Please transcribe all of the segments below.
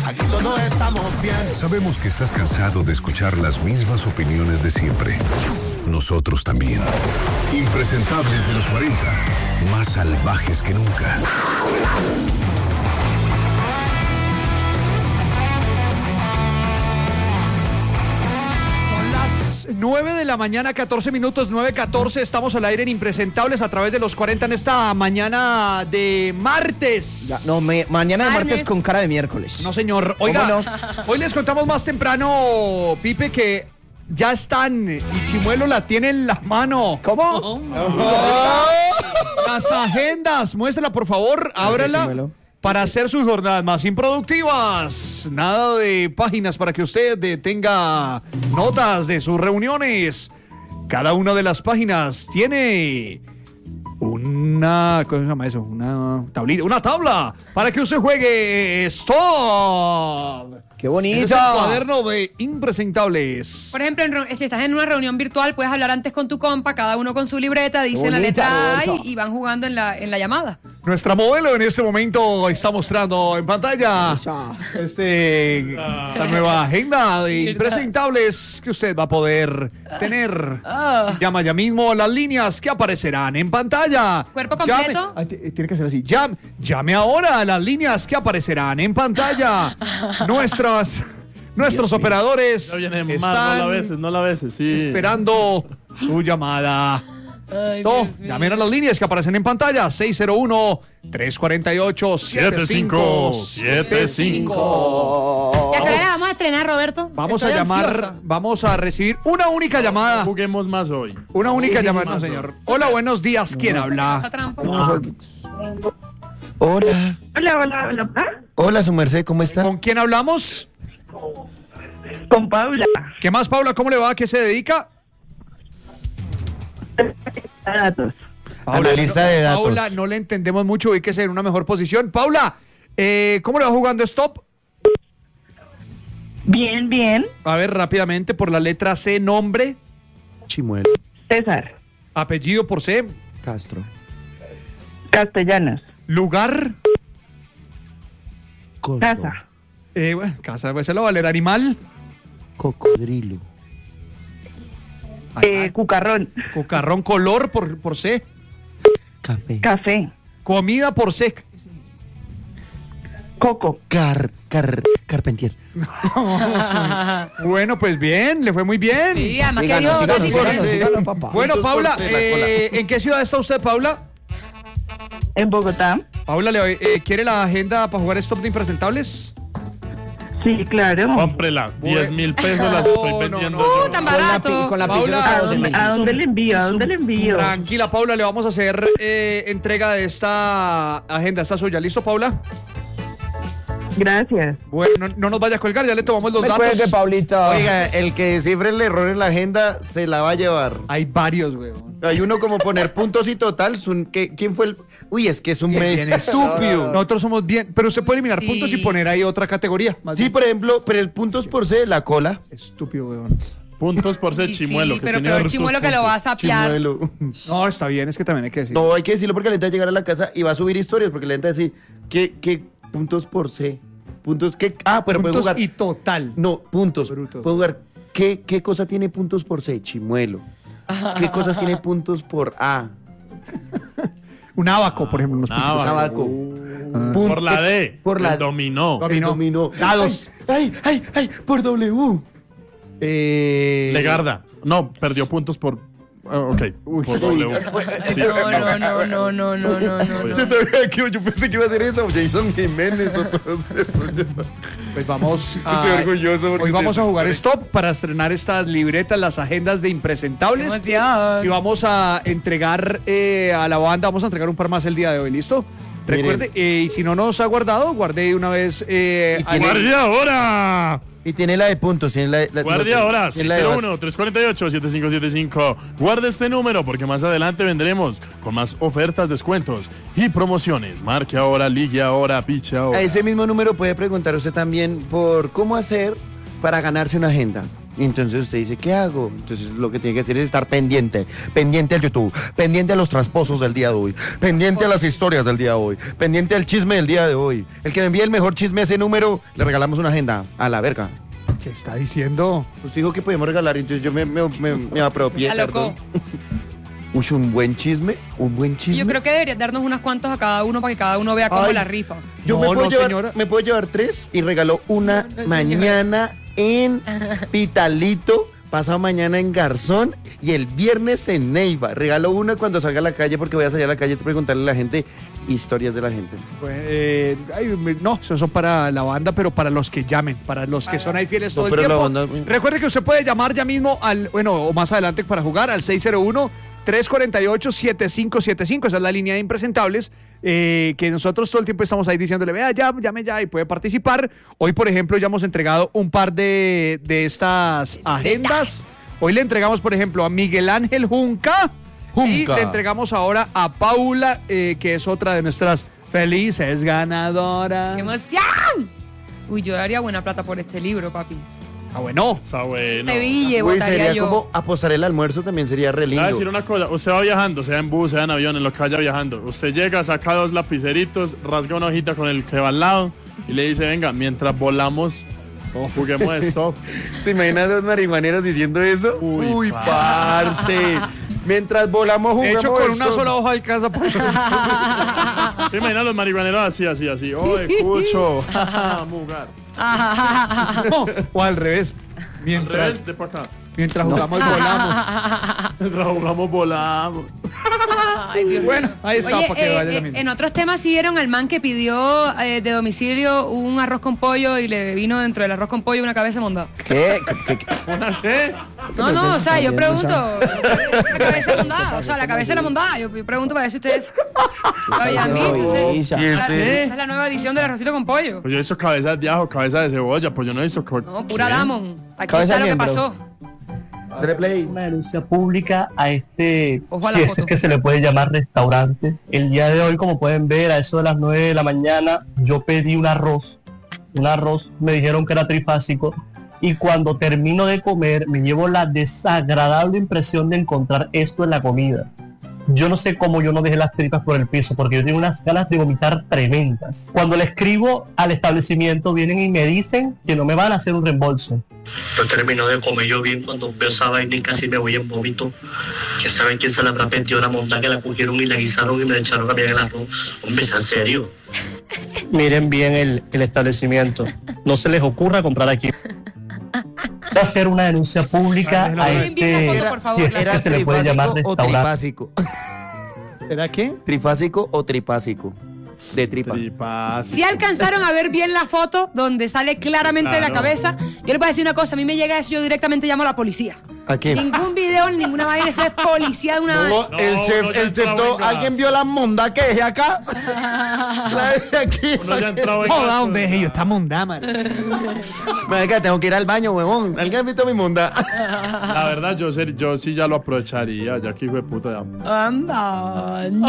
aquí todos estamos bien. Sabemos que estás cansado de escuchar las mismas opiniones de siempre. Nosotros también. Impresentables de los 40, más salvajes que nunca. 9 de la mañana, 14 minutos, 9:14. Estamos al aire en Impresentables a través de los 40 en esta mañana de martes. Mañana de martes con cara de miércoles. No, señor. Oiga, hoy les contamos más temprano, Pipe, que ya están y Chimuelo la tiene en la mano. ¿Cómo? Las agendas, muéstrala por favor, ábrala. Para hacer sus jornadas más improductivas. Nada de páginas para que usted tenga notas de sus reuniones. Cada una de las páginas tiene una... ¿cómo se llama eso? Una tablita, una tabla para que usted juegue Stop. ¡Qué bonito! Es el cuaderno de Impresentables. Por ejemplo, si estás en una reunión virtual, puedes hablar antes con tu compa, cada uno con su libreta, dice la letra A y van jugando en la llamada. Nuestra modelo en este momento está mostrando en pantalla esta nueva agenda de Impresentables que usted va a poder tener. Llama ya mismo a las líneas que aparecerán en pantalla. ¿Cuerpo completo? Tiene que ser así. Llame ahora a las líneas que aparecerán en pantalla. Nuestros operadores están no la beses, sí. esperando su llamada. Listo, llamen a las líneas que aparecen en pantalla. 601-348-7575. ¿Y a qué hora vamos a estrenar, Roberto? Vamos Estoy a llamar, ansiosa. vamos a recibir una única llamada. Juguemos más hoy. Una única llamada, sí, no, señor. Hola, buenos días. ¿Quién habla? Esa trampa. Hola. Hola. Hola, su merced, ¿cómo está? ¿Con quién hablamos? Con Paula. ¿Qué más, Paula? ¿Cómo le va? ¿A qué se dedica? Datos. Analista de datos. Paula, no le entendemos mucho. Hay que ser en una mejor posición. Paula, ¿cómo le va jugando Stop? Bien. A ver, rápidamente, por la letra C, nombre. Chimuelo. César. Apellido por C. Castro. Castellanos. Lugar. Casa. Bueno, casa, pues se lo va a valer. Animal. Cocodrilo. Cucarrón. Cucarrón. Color por C. Café. Comida por C. Coco. Carpentier. Bueno, pues bien, le fue muy bien. Sí, además que dijo dos diferentes. Síganos, papá. Bueno, Paula, ¿en qué ciudad está usted, Paula? En Bogotá. Paula, ¿quiere la agenda para jugar Stop de Impresentables? Sí, claro. Cómprela. 10,000 pesos las estoy vendiendo yo. Tan barato. Con la Paula, ¿A dónde le envío? Tranquila, Paula, le vamos a hacer entrega de esta agenda. ¿Está suya? ¿Listo, Paula? Gracias. Bueno, no nos vaya a colgar, ya le tomamos los datos. Recuerde, Paulita. Oiga, el que descifre el error en la agenda se la va a llevar. Hay varios, weón. Hay uno como poner puntos y total. ¿Quién fue el...? Uy, es que es un mes. Bien estúpido. Nosotros somos bien... Pero usted puede eliminar puntos y poner ahí otra categoría. Sí, por ejemplo, pero el puntos por C, la cola. Estúpido, weón. Puntos por ser Y Chimuelo. sí, que pero tiene peor hartos Chimuelo que lo puntos. va a sapear. Chimuelo. No, está bien, es que también hay que decir. No, hay que decirlo porque la gente va a llegar a la casa y va a subir historias porque la gente va a decir, ¿qué puntos por C? Puntos, ¿qué? Ah, pero puede puntos jugar... y total. No, puntos. Brutos. Puede jugar, ¿qué cosa tiene puntos por C? Chimuelo. ¿Qué cosas tiene puntos por A? Un abaco, por ejemplo. Unos puntos. Abaco. Por la D. Por la el dominó. El dominó. Dados. Ay, por W. Legarda. No, perdió puntos por... ok, por W. Sí. No. Yo sabía que yo pensé que iba a hacer eso. Jason Jiménez o todo eso. Pues vamos a... Estoy orgulloso. Hoy vamos a jugar Stop para estrenar estas libretas, las agendas de Impresentables. Emoción. Y vamos a entregar a la banda, vamos a entregar un par más el día de hoy, ¿listo? Recuerde, y si no nos ha guardado, guarde de una vez... ¡Guardia ahora! Y tiene la de puntos. Tiene la Guardia ahora, tiene la de base. 601-348-7575. Guarde este número porque más adelante vendremos con más ofertas, descuentos y promociones. Marque ahora, ligue ahora, piche ahora. A ese mismo número puede preguntar usted también por cómo hacer para ganarse una agenda. Y entonces usted dice, ¿qué hago? Entonces lo que tiene que hacer es estar pendiente al YouTube, pendiente a los tramposos del día de hoy, pendiente a las historias del día de hoy, pendiente al chisme del día de hoy. El que me envíe el mejor chisme a ese número, le regalamos una agenda. A la verga. ¿Qué está diciendo? Usted dijo que podíamos regalar, entonces yo me apropié. Ya loco. Uy, un buen chisme. Yo creo que deberías darnos unos cuantos a cada uno para que cada uno vea cómo Ay, la rifa. Yo señora. me puedo llevar 3 y regaló una mañana en Pitalito, pasado mañana en Garzón y el viernes en Neiva. Regalo una cuando salga a la calle porque voy a salir a la calle a preguntarle a la gente historias de la gente. No, eso son para la banda, pero para los que llamen, para los que son ahí fieles todo el pero la tiempo. banda- Recuerde que usted puede llamar ya mismo o más adelante para jugar al 601-348-7575. Esa es la línea de impresentables que nosotros todo el tiempo estamos ahí diciéndole, vea, llame ya y puede participar. Hoy, por ejemplo, ya hemos entregado un par de estas agendas. Hoy le entregamos, por ejemplo, a Miguel Ángel Junca. Y le entregamos ahora a Paula, que es otra de nuestras felices ganadoras. ¡Qué emoción! Uy, yo daría buena plata por este libro, papi. Ah, bueno. Está bueno. Te vi, Uy, votaría sería yo. como apostar el almuerzo, también sería re Le voy a lindo. decir una cosa, usted va viajando, sea en bus, sea en avión, en lo que vaya viajando. Usted llega, saca 2 lapiceritos, rasga una hojita con el que va al lado y le dice, venga, mientras volamos, juguemos esto. ¿Se imaginan 2 marihuaneros diciendo eso? Uy, parce. Mientras volamos De jugamos hecho, con una esto. sola hoja de casa. ¿Se imaginan los marihuaneros así? Oh, escucho. Mugar. No, o al revés. Al Mientras, revés, de para acá. mientras jugamos, volamos. Mientras jugamos, volamos. Ay, Dios mío. Bueno, ahí está, Oye, para que vaya la misma. en otros temas sí vieron al man que pidió de domicilio un arroz con pollo y le vino dentro del arroz con pollo una cabeza mondada. ¿Qué? ¿Una qué? No, o sea, yo pregunto, la cabeza mondada, o sea, la cabeza era mondada. Yo pregunto para ver si ustedes lo habían visto. Esa es la nueva edición del arrocito con pollo. Pues yo he visto cabeza de ajo, cabeza de cebolla, pues yo no he visto... No, pura Damon. Aquí Cabeza está lo que miembro. pasó. Dale play. Una denuncia pública a este, Ojo a la si es foto. que se le puede llamar restaurante. El día de hoy, como pueden ver, a eso de las 9 de la mañana, yo pedí un arroz. Me dijeron que era trifásico. Y cuando termino de comer, me llevo la desagradable impresión de encontrar esto en la comida. Yo no sé cómo yo no dejé las tripas por el piso, porque yo tengo unas ganas de vomitar tremendas. Cuando le escribo al establecimiento, vienen y me dicen que no me van a hacer un reembolso. Yo termino de comer yo bien cuando veo esa vaina y casi me voy en vómito. Que saben quién se la habrá metido la montaña, que la cogieron y la guisaron y me echaron a bien el arroz. Hombre, ¿es en serio? Miren bien el establecimiento. No se les ocurra comprar aquí. Voy a hacer una denuncia pública a Miren bien la este, foto, por favor. si es ¿Era que se le puede llamar trifásico o restaurante. tripásico? ¿Era qué? ¿Trifásico o tripásico? De tripa. Si alcanzaron a ver bien la foto donde sale claramente de la cabeza, yo les voy a decir una cosa, a mí me llega eso, yo directamente llamo a la policía. ¿A qué? Ningún video, ni ninguna vaina, eso es policía de una vez. No, el chef, uno ya el chef, entraba en gas. ¿alguien vio la monda que dejé acá? La dejé aquí. Uno ya entraba en Joda, gas, ¿dónde dejé yo esta mondama? Venga, tengo que ir al baño, huevón. ¿Alguien ha visto mi monda? La verdad, yo sí ya lo aprovecharía, ya que hijo de puta ya. Anda. ¡Ay,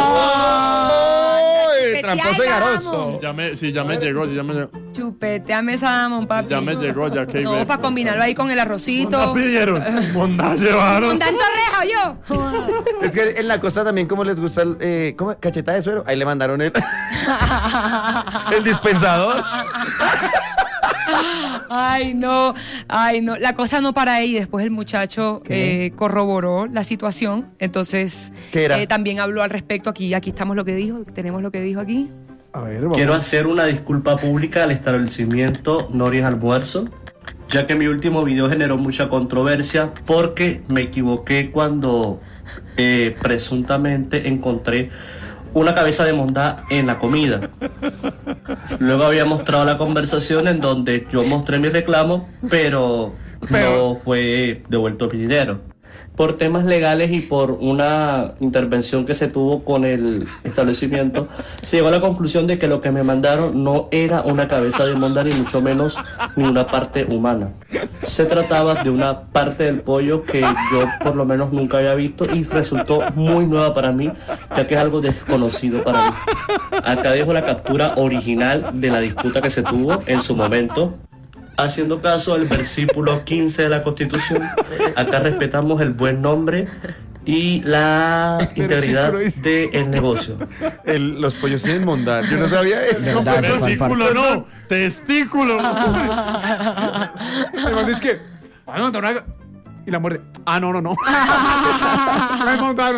Chupetea tramposo y esa garoso! Damon. Ya me llegó. Chupeteame esa Damon, papi. Ya me llegó, ya que... No, para combinarlo ahí con el arrocito. Monda pidieron, monda llevaron. Con tanto reja, yo. Es que en la costa también, como les gusta el, ¿cómo? Cacheta de suero. Ahí le mandaron el dispensador. Ay, no. La cosa no para ahí. Después el muchacho corroboró la situación. Entonces, ¿Qué era? también habló al respecto aquí. Aquí estamos lo que dijo. Tenemos lo que dijo aquí. A ver, vamos. Quiero hacer una disculpa pública al establecimiento Noris Almuerzo, ya que mi último video generó mucha controversia porque me equivoqué cuando presuntamente encontré una cabeza de mondá en la comida. Luego había mostrado la conversación en donde yo mostré mi reclamo, pero no fue devuelto mi dinero. Por temas legales y por una intervención que se tuvo con el establecimiento, se llegó a la conclusión de que lo que me mandaron no era una cabeza de mondá, ni mucho menos ni una parte humana. Se trataba de una parte del pollo que yo por lo menos nunca había visto y resultó muy nueva para mí, ya que es algo desconocido para mí. Acá dejo la captura original de la disputa que se tuvo en su momento. haciendo caso al versículo 15 de la Constitución, acá respetamos el buen nombre y la integridad del negocio. Los pollos tienen mondad. Yo no sabía eso. Versículo no, testículo. Es que, y la muerte. No. No es mondad.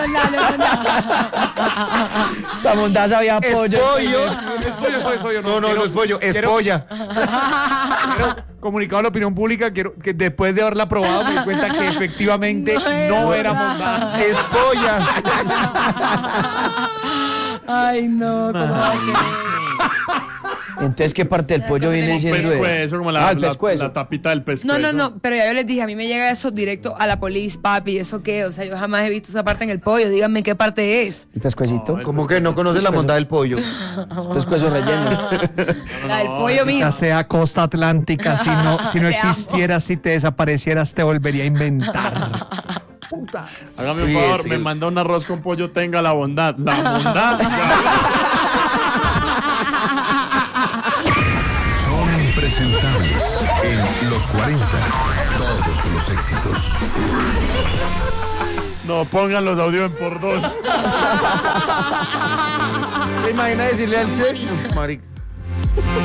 Esa mondad sabía pollo. Es pollo. No es pollo, es polla. Quiero comunicado a la opinión pública, quiero que después de haberla probado me di cuenta que efectivamente no era mondad. Es polla. Ay, no, ¿cómo va a ser? Entonces, ¿qué parte del pollo viene siendo? Pescuezo, como la pescuezo. tapita del pescuezo. No, pero ya yo les dije, a mí me llega eso directo a la polis, papi, ¿eso qué? O sea, yo jamás he visto esa parte en el pollo, díganme qué parte es. ¿El pescuecito? ¿Cómo que no conoces la mondad del pollo? Pescuezo relleno. La del pollo mío. Ya sea costa atlántica, si no existieras, si te desaparecieras, te volvería a inventar. Puta. Hágame un favor, me manda un arroz con pollo, tenga la bondad. La bondad. Son impresentables en Los 40. Todos los éxitos. No, pongan los audios en por 2. ¿Te imaginas decirle al chef? Marica.